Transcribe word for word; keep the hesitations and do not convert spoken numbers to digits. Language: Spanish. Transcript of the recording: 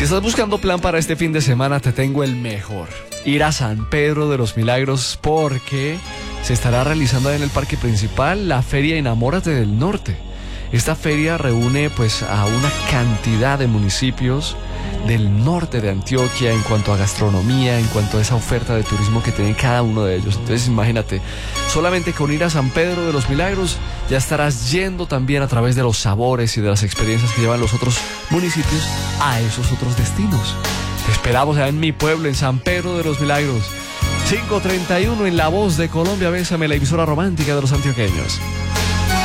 estás buscando plan para este fin de semana, te tengo el mejor. Ir a San Pedro de los Milagros, porque se estará realizando en el parque principal la Feria Enamórate del Norte. Esta feria reúne pues a una cantidad de municipios del norte de Antioquia en cuanto a gastronomía, en cuanto a esa oferta de turismo que tiene cada uno de ellos. Entonces imagínate, solamente con ir a San Pedro de los Milagros ya estarás yendo también a través de los sabores y de las experiencias que llevan los otros municipios a esos otros destinos. Te esperamos allá en mi pueblo, en San Pedro de los Milagros. cinco treinta y uno en La Voz de Colombia. Bésame, la emisora romántica de los antioqueños.